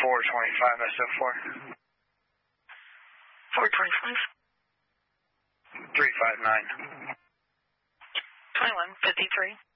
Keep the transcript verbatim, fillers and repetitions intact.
four twenty-five S O four. four twenty-five. three five nine. twenty-one fifty-three.